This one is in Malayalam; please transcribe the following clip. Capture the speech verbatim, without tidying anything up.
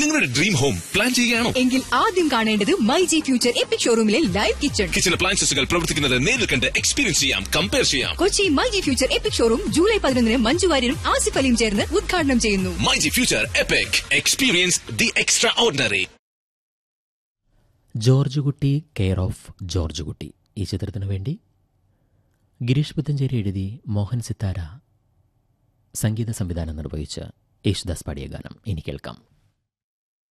നിങ്ങളുടെ ഡ്രീം ഹോം പ്ലാൻ ചെയ്യുകയാണോ? എങ്കിൽ ആദ്യം കാണേണ്ടത് my G future EPIC ഷോറൂമിലെ live kitchen. Kitchen അപ്ലയൻസസുകൾ പ്രവർത്തിക്കുന്നത് നേരിൽ കണ്ട് എക്സ്പീരിയൻസ് ചെയ്യാം, കമ്പയർ ചെയ്യാം. Kochi my G future EPIC showroom July പതിനൊന്നിന് മഞ്ജു വാര്യരും ആസിഫ് അലിയും ചേർന്ന് ഉദ്ഘാടനം ചെയ്യുന്നു. My G future EPIC, experience the extra ordinary. George കുട്ടി കെയർ ഓഫ് ജോർജ് കുട്ടി ഈ ചിത്രത്തിനു വേണ്ടി ഗിരീഷ് പുത്തഞ്ചേരി എഴുതി മോഹൻ സിത്താര സംഗീത സംവിധാനം നിർവഹിച്ച് യേശുദാസ് പാടിയ ഗാനം ഇനി കേൾക്കാം.